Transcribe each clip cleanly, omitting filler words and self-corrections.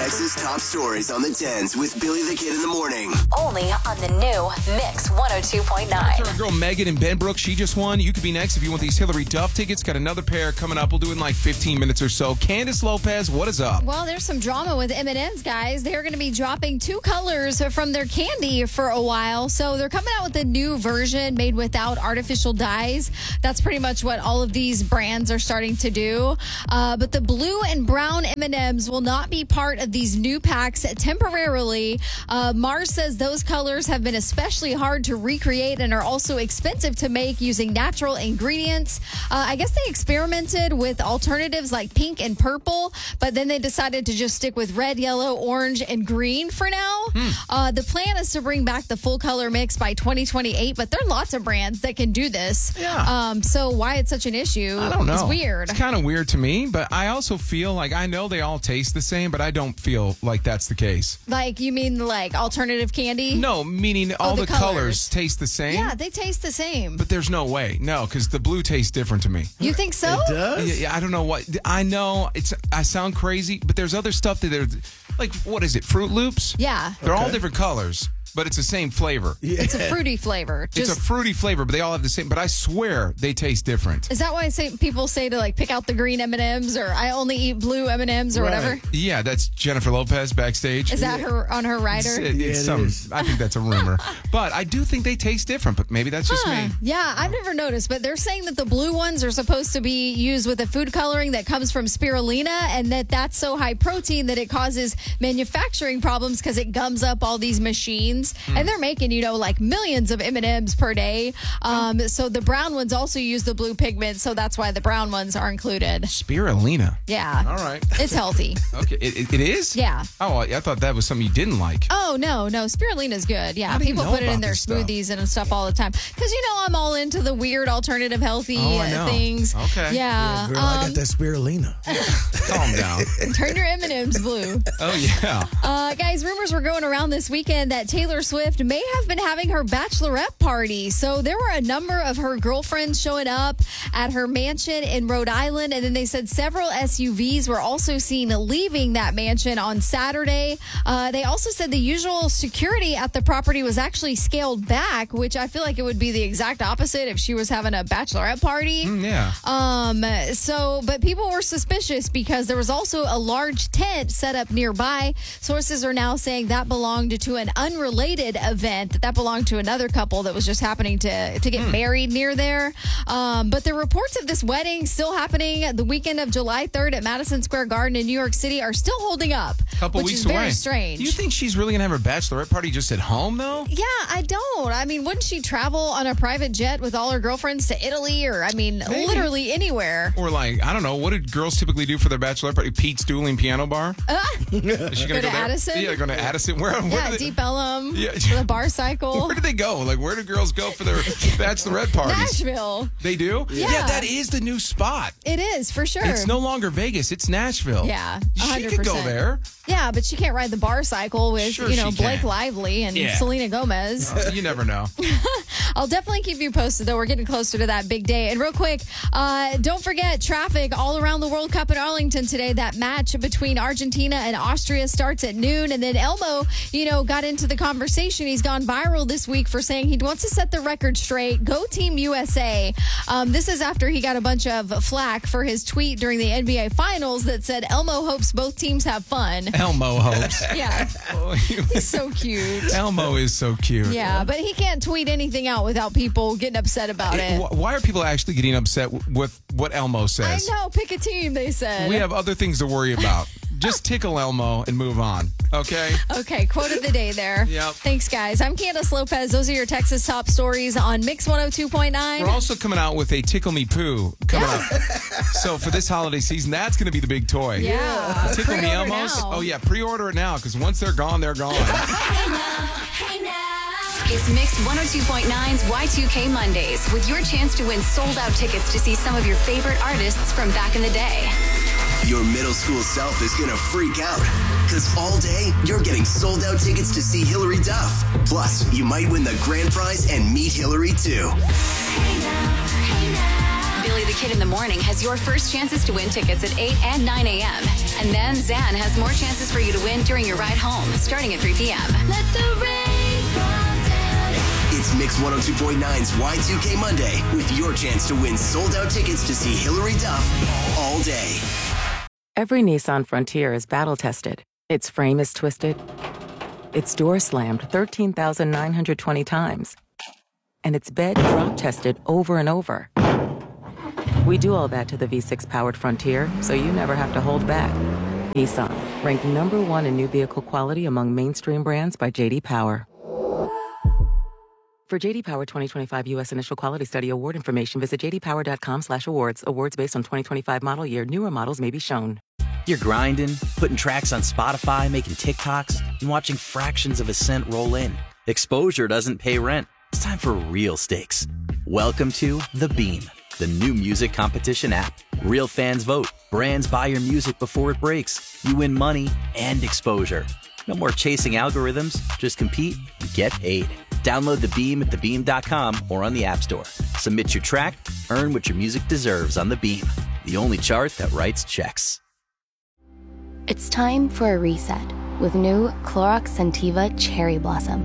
Texas top stories on the 10s with Billy the Kid in the morning. Only on the new Mix 102.9. Our girl Megan in Benbrook, she just won. You could be next if you want these Hillary Duff tickets. Got another pair coming up. We'll do it in like 15 minutes or so. Candace Lopez, what is up? Well, there's some drama with M&M's, guys. They're going to be dropping 2 colors from their candy for a while. So they're coming out with a new version made without artificial dyes. That's pretty much what all of these brands are starting to do. But the blue and brown M&M's will not be part of these new packs temporarily. Mars says those colors have been especially hard to recreate and are also expensive to make using natural ingredients. I guess they experimented with alternatives like pink and purple, but then they decided to just stick with red, yellow, orange, and green for now. The plan is to bring back the full color mix by 2028, but there are lots of brands that can do this. Yeah. So why it's such an issue I don't know. is weird. It's kind of weird to me, but I also feel like I know they all taste the same, but I don't feel like that's the case. Like, you mean like alternative candy? No, meaning all the the colors colors taste the same. Yeah, they taste the same. But there's no way. No, because the blue tastes different to me. You think so? It does? Yeah, I don't know what. I know I sound crazy, but there's other stuff that are like, what is it? Fruit Loops? Yeah. They're all Okay. different colors, but it's the same flavor. Yeah. It's a fruity flavor. It's a fruity flavor, but they all have the same. But I swear they taste different. Is that why people say to like pick out the green M&Ms, or I only eat blue M&Ms or Right. whatever? Yeah, that's Jennifer Lopez backstage. Is that her on her rider? It's Yeah, it some. is. I think that's a rumor, but I do think they taste different. But maybe that's just me. Yeah, I've never noticed, but they're saying that the blue ones are supposed to be used with a food coloring that comes from spirulina, and that's so high protein that it causes manufacturing problems because it gums up all these machines. And they're making, like millions of M&Ms per day. So the brown ones also use the blue pigment, so that's why the brown ones are included. Spirulina. Yeah. All right. It's healthy. Okay. It is. Yeah. Oh, I thought that was something you didn't like. Oh, no. Spirulina is good. Yeah. How do you People know put it in about their this stuff? smoothies and stuff all the time. Because, I'm all into the weird alternative healthy Oh, I know. things. Okay. Yeah. Girl, I got that spirulina. Calm down. Turn your M&Ms blue. Oh yeah. Guys, rumors were going around this weekend that Taylor Swift may have been having her bachelorette party. So there were a number of her girlfriends showing up at her mansion in Rhode Island. And then they said several SUVs were also seen leaving that mansion on Saturday. They also said the usual security at the property was actually scaled back, which I feel like it would be the exact opposite if she was having a bachelorette party. Yeah. But people were suspicious because there was also a large tent set up nearby. Sources are now saying that belonged to an unrelated event, that belonged to another couple that was just happening to get married near there. But the reports of this wedding still happening the weekend of July 3rd at Madison Square Garden in New York City are still holding up. Couple which weeks is very away. strange. Do you think she's really gonna have her bachelorette party just at home though? Yeah, I don't. I mean, wouldn't she travel on a private jet with all her girlfriends to Italy or, literally anywhere? Or like, I don't know, what did girls typically do for their bachelorette party? Pete's Dueling Piano Bar? Is she Go to there? Addison? Yeah, going to Addison. Where Yeah, do they, Deep Ellum, Yeah. the bar cycle. where do they go? Like, where do girls go for their bachelorette parties? Nashville. They do? Yeah. That is the new spot. It is, for sure. It's no longer Vegas. It's Nashville. Yeah, She 100%. could go there. Yeah, but she can't ride the bar cycle with, Sure she Blake can. Lively and Yeah. Selena Gomez. You never know. I'll definitely keep you posted, though. We're getting closer to that big day. And real quick, don't forget traffic all around the World Cup in Arlington today. That match between Argentina and Austria starts at noon. And then Elmo, got into the conversation. He's gone viral this week for saying he wants to set the record straight. Go Team USA. This is after he got a bunch of flack for his tweet during the NBA Finals that said Elmo hopes both teams have fun. Elmo hopes. Yeah, he's so cute. Elmo is so cute. Yeah, but he can't tweet anything out without people getting upset about it. Why are people actually getting upset with what Elmo I says? know, pick a team, they said. We have other things to worry about. Just tickle Elmo and move on. Okay? Okay, quote of the day there. Yep. Thanks, guys. I'm Candace Lopez. Those are your Texas top stories on Mix 102.9. We're also coming out with a Tickle Me Poo coming up. So for this holiday season, that's going to be the big toy. Yeah. Tickle Me Pre-order Elmos. now. Oh, yeah. Pre-order it now because once they're gone, they're gone. It's Mix 102.9's Y2K Mondays with your chance to win sold-out tickets to see some of your favorite artists from back in the day. Your middle school self is going to freak out because all day you're getting sold out tickets to see Hillary Duff. Plus, you might win the grand prize and meet Hillary too. Billy the Kid in the Morning has your first chances to win tickets at 8 and 9 a.m. And then Zan has more chances for you to win during your ride home, starting at 3 p.m. Let the rain fall down. It's Mix 102.9's Y2K Monday with your chance to win sold-out tickets to see Hilary Duff all day. Every Nissan Frontier is battle-tested. Its frame is twisted. Its door slammed 13,920 times. And its bed drop-tested over and over. We do all that to the V6-powered Frontier, so you never have to hold back. Nissan, ranked #1 in new vehicle quality among mainstream brands by J.D. Power. For J.D. Power 2025 U.S. Initial Quality Study award information, visit jdpower.com/awards. Awards based on 2025 model year. Newer models may be shown. You're grinding, putting tracks on Spotify, making TikToks, and watching fractions of a cent roll in. Exposure doesn't pay rent. It's time for real stakes. Welcome to The Beam, the new music competition app. Real fans vote. Brands buy your music before it breaks. You win money and exposure. No more chasing algorithms. Just compete and get paid. Download The Beam at thebeam.com or on the App Store. Submit your track, earn what your music deserves on The Beam, the only chart that writes checks. It's time for a reset with new Clorox Scentiva Cherry Blossom.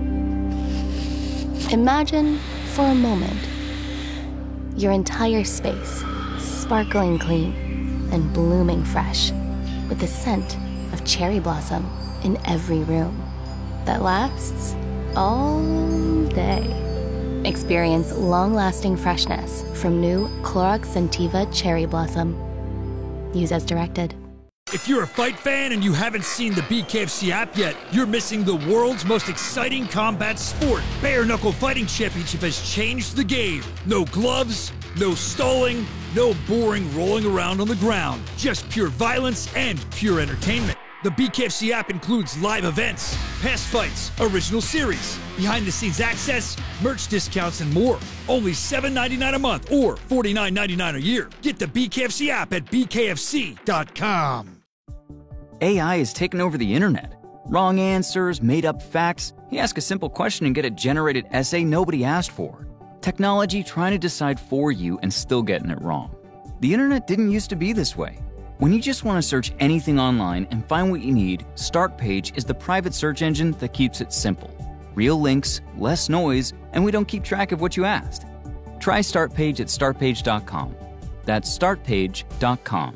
Imagine, for a moment, your entire space sparkling clean and blooming fresh with the scent of cherry blossom in every room that lasts all day. Experience long-lasting freshness from new Clorox Scentiva Cherry Blossom. Use as directed. If you're a fight fan and you haven't seen the BKFC app yet, you're missing the world's most exciting combat sport. Bare Knuckle Fighting Championship has changed the game. No gloves, no stalling, no boring rolling around on the ground. Just pure violence and pure entertainment. The BKFC app includes live events, past fights, original series, behind-the-scenes access, merch discounts, and more. Only $7.99 a month or $49.99 a year. Get the BKFC app at bkfc.com. AI has taken over the internet. Wrong answers, made-up facts. You ask a simple question and get a generated essay nobody asked for. Technology trying to decide for you and still getting it wrong. The internet didn't used to be this way. When you just want to search anything online and find what you need, Startpage is the private search engine that keeps it simple. Real links, less noise, and we don't keep track of what you asked. Try Startpage at startpage.com. That's startpage.com.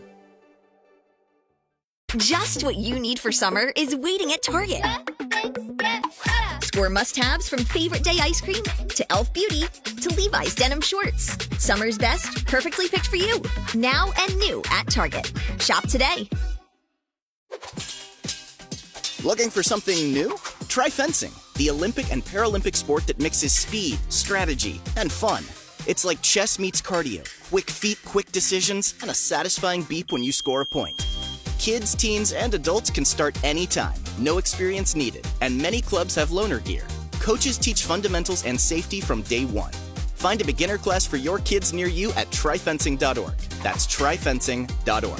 Just what you need for summer is waiting at Target. Score must-haves from Favorite Day ice cream to e.l.f. Beauty to Levi's denim shorts. Summer's best, perfectly picked for you. Now and new at Target. Shop today. Looking for something new? Try fencing, the Olympic and Paralympic sport that mixes speed, strategy, and fun. It's like chess meets cardio. Quick feet, quick decisions, and a satisfying beep when you score a point. Kids, teens, and adults can start anytime. No experience needed, and many clubs have loaner gear. Coaches teach fundamentals and safety from day one. Find a beginner class for your kids near you at tryfencing.org. That's tryfencing.org.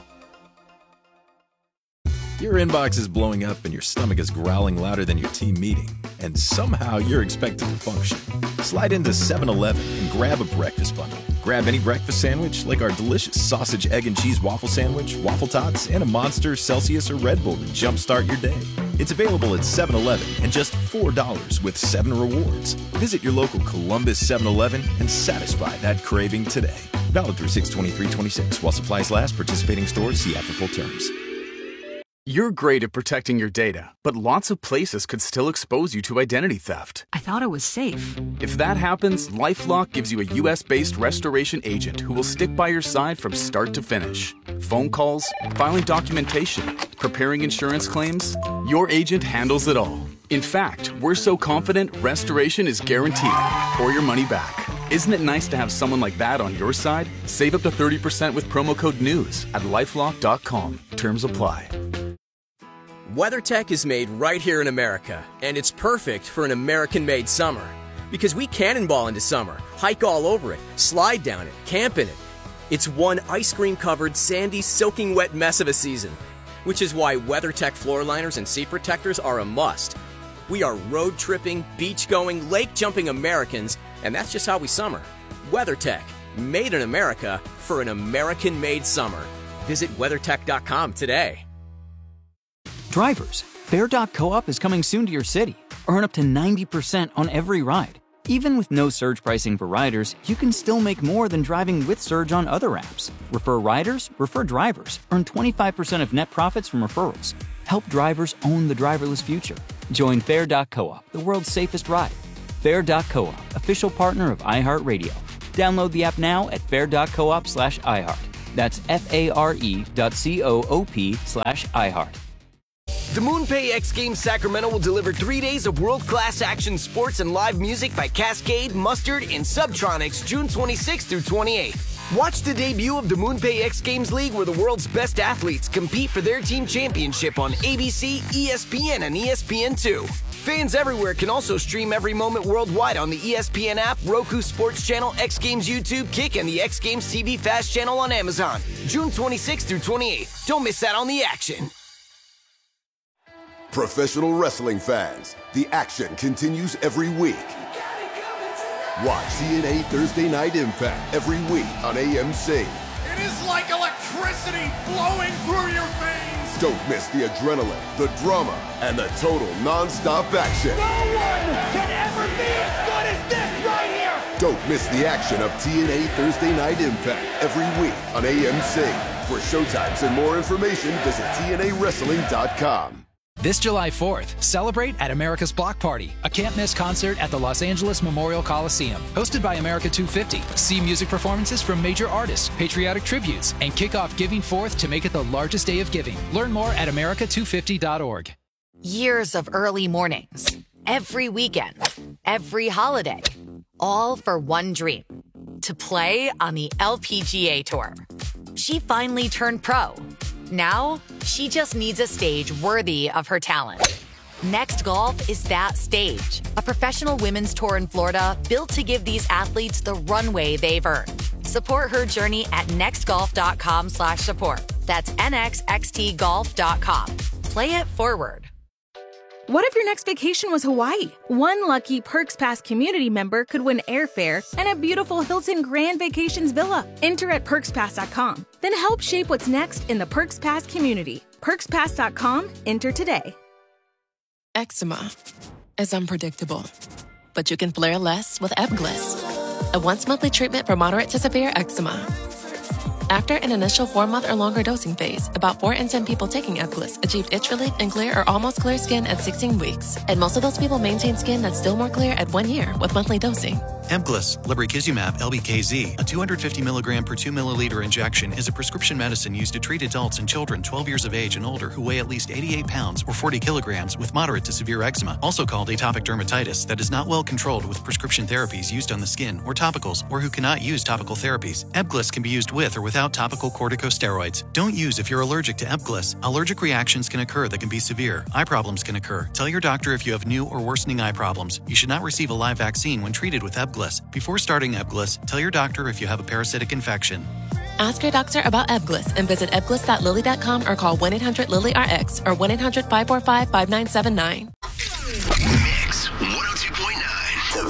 Your inbox is blowing up and your stomach is growling louder than your team meeting, and somehow you're expected to function. Slide into 7-Eleven and grab a breakfast bundle. Grab any breakfast sandwich like our delicious sausage, egg, and cheese waffle sandwich, waffle tots, and a Monster, Celsius, or Red Bull to jumpstart your day. It's available at 7-Eleven and just $4 with 7 rewards. Visit your local Columbus 7-Eleven and satisfy that craving today. Valid through 6/23/26 while supplies last. Participating stores see app for full terms. You're great at protecting your data, but lots of places could still expose you to identity theft. I thought it was safe. If that happens, LifeLock gives you a US-based restoration agent who will stick by your side from start to finish. Phone calls, filing documentation, preparing insurance claims, your agent handles it all. In fact, we're so confident restoration is guaranteed or your money back. Isn't it nice to have someone like that on your side? Save up to 30% with promo code NEWS at LifeLock.com. Terms apply. WeatherTech is made right here in America, and it's perfect for an American-made summer. Because we cannonball into summer, hike all over it, slide down it, camp in it. It's one ice cream-covered, sandy, soaking wet mess of a season, which is why WeatherTech floor liners and seat protectors are a must. We are road-tripping, beach-going, lake-jumping Americans, and that's just how we summer. WeatherTech. Made in America for an American-made summer. Visit WeatherTech.com today. Drivers, Fair.coop is coming soon to your city. Earn up to 90% on every ride. Even with no surge pricing for riders, you can still make more than driving with Surge on other apps. Refer riders, refer drivers. Earn 25% of net profits from referrals. Help drivers own the driverless future. Join Fair.coop, the world's safest ride. Fair.coop, official partner of iHeartRadio. Download the app now at fair.coop/iHeart. That's FARE.coop/iHeart. The MoonPay X Games Sacramento will deliver 3 days of world-class action sports and live music by Cascade, Mustard, and Subtronics June 26th through 28th. Watch the debut of the MoonPay X Games League where the world's best athletes compete for their team championship on ABC, ESPN, and ESPN2. Fans everywhere can also stream every moment worldwide on the ESPN app, Roku Sports Channel, X Games YouTube, Kick, and the X Games TV Fast Channel on Amazon. June 26th through 28th. Don't miss out on the action. Professional wrestling fans, the action continues every week. Watch TNA Thursday Night Impact every week on AMC. It is like electricity flowing through your veins. Don't miss the adrenaline, the drama, and the total non-stop action. No one can ever be as good as this right here. Don't miss the action of TNA Thursday Night Impact every week on AMC. For showtimes and more information, visit TNAWrestling.com. This July 4th, celebrate at America's Block Party, a can't-miss concert at the Los Angeles Memorial Coliseum. Hosted by America 250, see music performances from major artists, patriotic tributes, and kick off Giving Forth to make it the largest day of giving. Learn more at america250.org. Years of early mornings, every weekend, every holiday, all for one dream, to play on the LPGA Tour. She finally turned pro. Now, she just needs a stage worthy of her talent. Next Golf is that stage. A professional women's tour in Florida built to give these athletes the runway they've earned. Support her journey at nextgolf.com/support. That's nxxtgolf.com. Play it forward. What if your next vacation was Hawaii? One lucky Perks Pass community member could win airfare and a beautiful Hilton Grand Vacations villa. Enter at PerksPass.com. Then help shape what's next in the Perks Pass community. PerksPass.com. Enter today. Eczema is unpredictable, but you can flare less with Ebglyss, a once-monthly treatment for moderate to severe eczema. After an initial 4-month or longer dosing phase, about 4 in 10 people taking Ebglyss achieved itch relief and clear or almost clear skin at 16 weeks. And most of those people maintain skin that's still more clear at 1 year with monthly dosing. Ebglyss, lebrikizumab LBKZ, a 250 milligram per 2 milliliter injection, is a prescription medicine used to treat adults and children 12 years of age and older who weigh at least 88 pounds or 40 kilograms with moderate to severe eczema, also called atopic dermatitis, that is not well controlled with prescription therapies used on the skin or topicals, or who cannot use topical therapies. Ebglyss can be used with or without topical corticosteroids. Don't use if you're allergic to Ebglyss. Allergic reactions can occur that can be severe. Eye problems can occur. Tell your doctor if you have new or worsening eye problems. You should not receive a live vaccine when treated with Ebglyss. Before starting Ebglyss, tell your doctor if you have a parasitic infection. Ask your doctor about Ebglyss and visit ebglyss.lilly.com or call 1-800-LILY-RX or 1-800-545-5979.